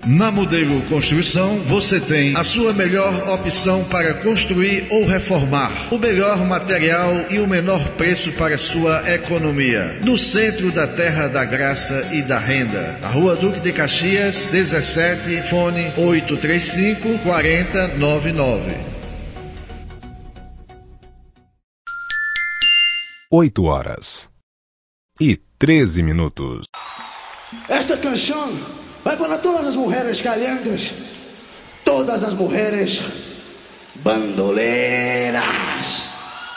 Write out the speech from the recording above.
Na Modelo Construção, você tem a sua melhor opção para construir ou reformar. O melhor material e o menor preço para sua economia. No centro da Terra da Graça e da Renda. Na Rua Duque de Caxias, 17, fone 835-4099. 8h13. Esta canção vai para todas as mulheres calientes, todas as mulheres bandoleiras.